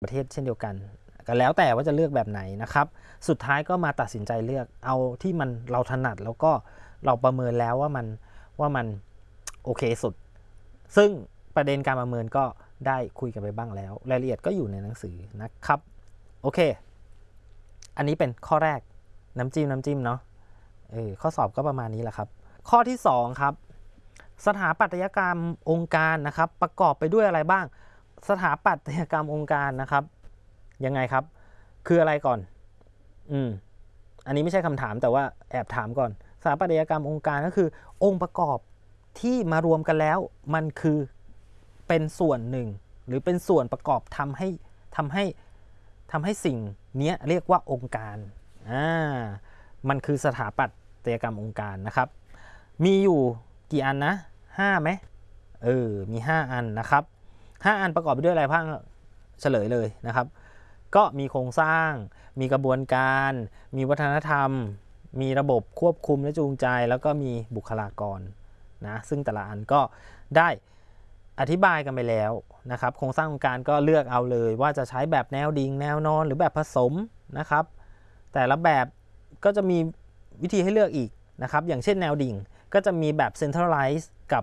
ประเทศเช่นเดียวกันก็แล้วแต่ว่าจะเลือกแบบไหนนะครับสุดท้ายก็มาตัดสินใจเลือกเอาที่มันเราถนัดแล้วก็เราประเมินแล้วว่ามันโอเคสุดซึ่งประเด็นการประเมินก็ได้คุยกันไปบ้างแล้วรายละเอียดก็อยู่ในหนังสือนะครับโอเคอันนี้เป็นข้อแรกน้ำจิ้มเนาะข้อสอบก็ประมาณนี้แหละครับข้อที่2ครับสถาปัตยกรรมองค์การนะครับประกอบไปด้วยอะไรบ้างสถาปัตยกรรมองค์การนะครับยังไงครับคืออะไรก่อนอันนี้ไม่ใช่คำถามแต่ว่าแอบถามก่อนสถาปัตยกรรมองค์การก็คือองค์ประกอบที่มารวมกันแล้วมันคือเป็นส่วนหนึ่งหรือเป็นส่วนประกอบทำให้สิ่งนี้เรียกว่าองค์การมันคือสถาปัตยกรรมองค์การนะครับมีอยู่กี่อันนะ5ไหมมี5อันนะครับ5อันประกอบไปด้วยอะไรบ้างเฉลยเลยนะครับก็มีโครงสร้างมีกระบวนการมีวัฒนธรรมมีระบบควบคุมและจูงใจแล้วก็มีบุคลากรนะซึ่งแต่ละอันก็ได้อธิบายกันไปแล้วนะครับโครงสร้างองค์การก็เลือกเอาเลยว่าจะใช้แบบแนวดิ่งแนวนอนหรือแบบผสมนะครับแต่ละแบบก็จะมีวิธีให้เลือกอีกนะครับอย่างเช่นแนวดิ่งก็จะมีแบบ centralize กับ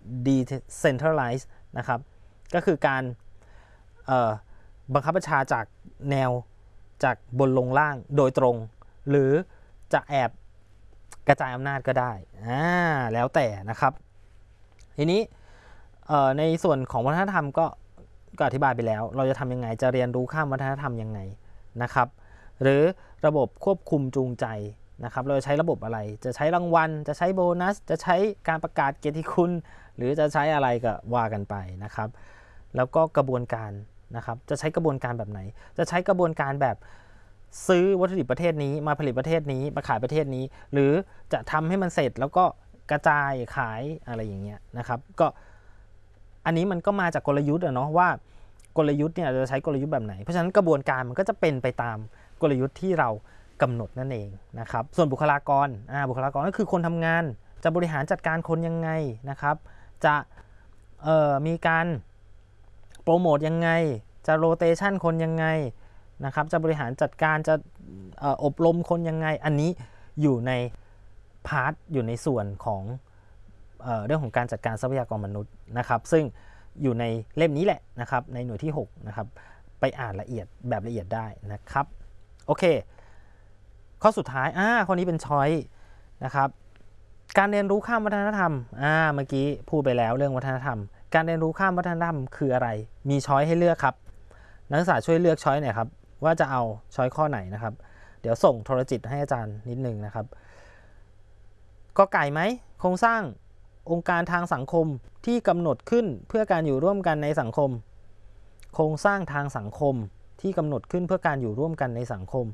decentralize นะครับก็คือการบังคับบัญชาจากแนวจากบนลงล่างโดยตรงหรือจะแอบกระจายอำนาจก็ได้แล้วแต่นะครับทีนี้ในส่วนของวัฒนธรรมก็อธิบายไปแล้วเราจะทำยังไงจะเรียนรู้ข้ามวัฒนธรรมยังไงนะครับหรือระบบควบคุมจูงใจนะครับเราจะใช้ระบบอะไรจะใช้รางวัลจะใช้โบนัสจะใช้การประกาศเกียรติคุณหรือจะใช้อะไรก็ว่ากันไปนะครับแล้วก็กระบวนการนะครับจะใช้กระบวนการแบบไหนจะใช้กระบวนการแบบซื้อวัตถุดิบประเทศนี้มาผลิตประเทศนี้มาขายประเทศนี้หรือจะทำให้มันเสร็จแล้วก็กระจายขายอะไรอย่างเงี้ยนะครับก็อันนี้มันก็มาจากกลยุทธ์เนาะว่ากลยุทธ์เนี่ยจะใช้กลยุทธ์แบบไหนเพราะฉะนั้นกระบวนการมันก็จะเป็นไปตามกลยุทธ์ที่เรากำหนดนั่นเองนะครับส่วนบุคลากรก็คือคนทำงานจะบริหารจัดการคนยังไงนะครับจะมีการโปรโมทยังไงจะโรเตชันคนยังไงนะครับจะบริหารจัดการจะอบรมคนยังไงอันนี้อยู่ในพาร์ทอยู่ในส่วนของเรื่องของการจัดการทรัพยากรมนุษย์นะครับซึ่งอยู่ในเล่มนี้แหละนะครับในหน่วยที่6นะครับไปอ่านละเอียดแบบละเอียดได้นะครับโอเคข้อสุดท้ายข้อนี้เป็นช้อยนะครับการเรียนรู้ข้ามวัฒนธรรมเมื่อกี้พูดไปแล้วเรื่องวัฒนธรรมการเรียนรู้ข้ามวัฒนธรรมคืออะไรมีช้อยให้เลือกครับนักศึกษาช่วยเลือกช้อยหน่อยครับว่าจะเอาช้อยข้อไหนนะครับเดี๋ยวส่งโทรจิตให้อาจารย์นิดนึงนะครับก็ไก่ไหมโครงสร้างองค์การทางสังคมที่กำหนดขึ้นเพื่อการอยู่ร่วมกันในสังคมโครงสร้างทางสังคมที่กำหนดขึ้นเพื่อการอยู่ร่วมกันในสังคม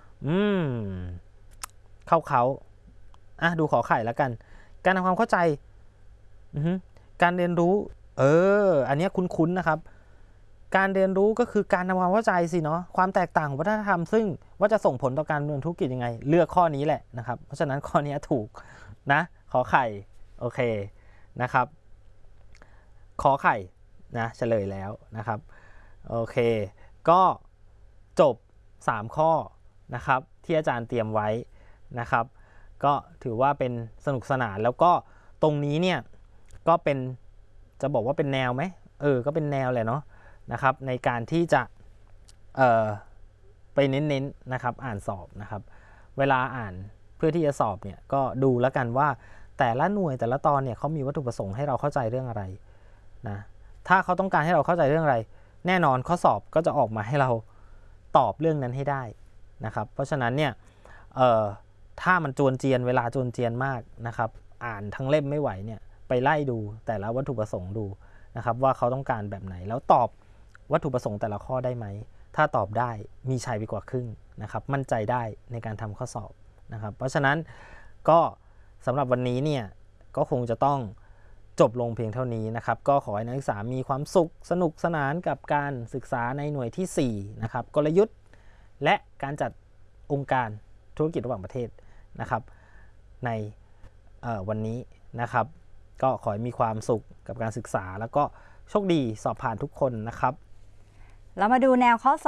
เขาดูขอไข่แล้วกันการทำความเข้าใจการเรียนรู้อันนี้คุ้นๆนะครับการเรียนรู้ก็คือการทำความเข้าใจสิเนาะความแตกต่างของวัฒนธรรมซึ่งว่าจะส่งผลต่อการดำเนินธุรกิจยังไงเลือกข้อนี้แหละนะครับเพราะฉะนั้นข้อนี้ถูกนะขอไข่โอเคนะครับขอไข่นะเฉลยแล้วนะครับโอเคก็จบ3ข้อนะครับที่อาจารย์เตรียมไว้นะครับก็ถือว่าเป็นสนุกสนานแล้วก็ตรงนี้เนี่ยก็เป็นจะบอกว่าเป็นแนวไหมก็เป็นแนวแหละเนาะนะครับในการที่จะไปเน้นนะครับอ่านสอบนะครับเวลาอ่านเพื่อที่จะสอบเนี่ยก็ดูแล้วกันว่าแต่ละหน่วยแต่ละตอนเนี่ยเขามีวัตถุประสงค์ให้เราเข้าใจเรื่องอะไรนะถ้าเขาต้องการให้เราเข้าใจเรื่องอะไรแน่นอนข้อสอบก็จะออกมาให้เราตอบเรื่องนั้นให้ได้นะครับเพราะฉะนั้นเนี่ยถ้ามันจวนเจียนเวลาจวนเจียนมากนะครับอ่านทั้งเล่มไม่ไหวเนี่ยไปไล่ดูแต่ละวัตถุประสงค์ดูนะครับว่าเขาต้องการแบบไหนแล้วตอบวัตถุประสงค์แต่ละข้อได้ไหมถ้าตอบได้มีชัยไปกว่าครึ่งนะครับมั่นใจได้ในการทำข้อสอบนะครับเพราะฉะนั้นก็สำหรับวันนี้เนี่ยก็คงจะต้องจบลงเพียงเท่านี้นะครับก็ขอให้นักศึกษามีความสุขสนุกสนานกับการศึกษาในหน่วยที่4นะครับกลยุทธ์และการจัดองค์การธุรกิจระหว่างประเทศนะครับในวันนี้นะครับก็ขอให้มีความสุขกับการศึกษาแล้วก็โชคดีสอบผ่านทุกคนนะครับเรามาดูแนวข้อ